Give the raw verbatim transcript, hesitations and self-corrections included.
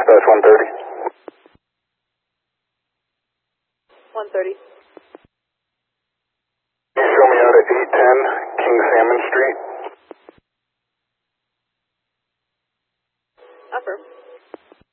dispatch one thirty. one thirty. Can you show me out at eight ten King Salmon Street? Affirm.